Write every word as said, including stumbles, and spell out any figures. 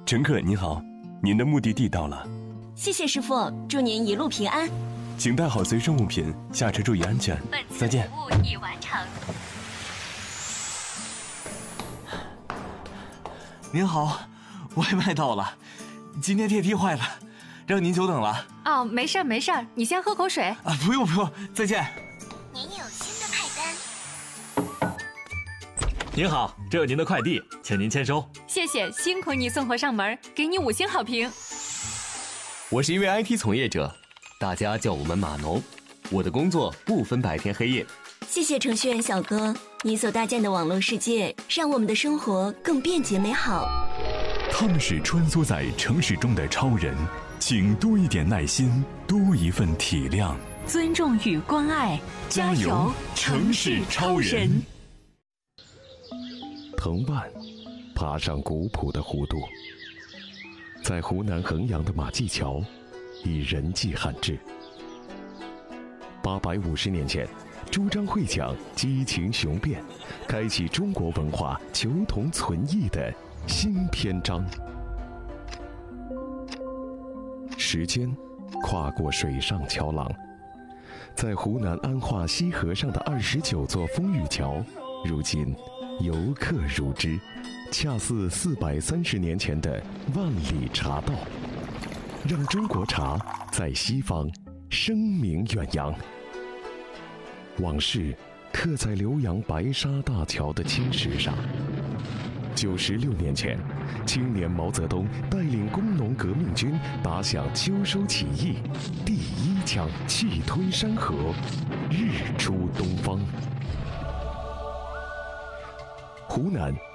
乘客您好，您的目的地到了。 谢谢师傅，祝您一路平安。 请带好随身物品，下车注意安全。再见。 本次服务已完成。 您好，外卖到了，今天电梯坏了，让您久等了。 哦，没事儿没事儿，你先喝口水。 啊，不用不用，再见。 您有新的派单。 您好，这有您的快递，请您签收。 谢谢，辛苦你送货上门，给你五星好评。 我是一位 I T 从业者，大家叫我们码农。我的工作不分白天黑夜。 谢谢程序员小哥，你所搭建的网络世界，让我们的生活更便捷美好。 他们是穿梭在城市中的超人，请多一点耐心，多一份体谅， 尊重与关爱，加油，城市超人！ 藤蔓爬上古朴的弧度，在湖南衡阳的马驿桥，以人迹罕至。八百五十年前，朱张会讲激情雄辩，开启中国文化求同存异的新篇章。时间跨过水上桥廊，在湖南安化西河上的二十九座风雨桥，如今游客如织，恰似四百三十年前的万里茶道，让中国茶在西方声名远扬。往事刻在浏阳白沙大桥的青石上。九十六年前，青年毛泽东带领工农革命军打响秋收起义，第一枪气吞山河，日出东方。湖南